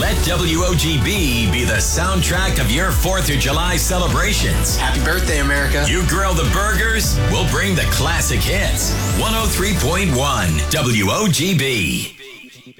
Let WOGB be the soundtrack of your 4th of July celebrations. Happy birthday, America. You grill the burgers, we'll bring the classic hits. 103.1 WOGB.